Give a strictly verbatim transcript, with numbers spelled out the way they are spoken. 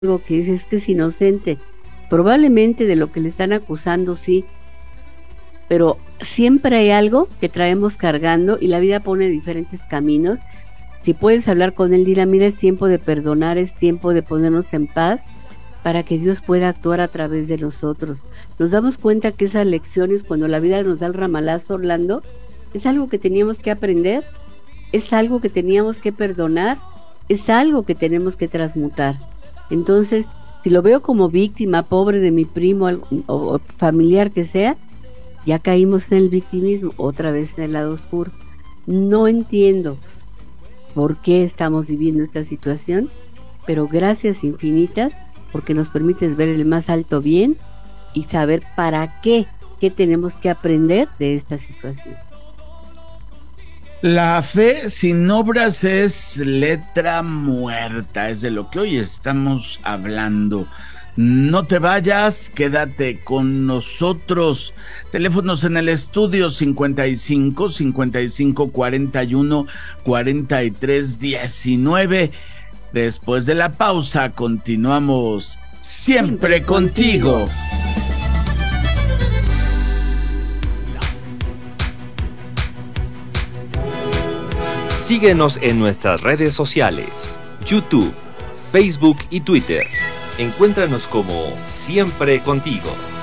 algo que dices que es inocente. Probablemente de lo que le están acusando, sí, pero siempre hay algo que traemos cargando y la vida pone diferentes caminos. Si puedes hablar con él, dile, mira, es tiempo de perdonar, es tiempo de ponernos en paz para que Dios pueda actuar a través de nosotros. Nos damos cuenta que esas lecciones, cuando la vida nos da el ramalazo, Orlando, es algo que teníamos que aprender, es algo que teníamos que perdonar, es algo que tenemos que transmutar. Entonces, si lo veo como víctima, pobre de mi primo o, o familiar que sea, ya caímos en el victimismo, otra vez en el lado oscuro. No entiendo por qué estamos viviendo esta situación, pero gracias infinitas porque nos permites ver el más alto bien y saber para qué, qué tenemos que aprender de esta situación. La fe sin obras es letra muerta, es de lo que hoy estamos hablando. No te vayas, quédate con nosotros. Teléfonos en el estudio cincuenta y cinco, cincuenta y cinco, cuarenta y uno, cuarenta y tres, diecinueve. Después de la pausa continuamos siempre, siempre contigo. contigo. Síguenos en nuestras redes sociales, YouTube, Facebook y Twitter. Encuéntranos como Siempre Contigo.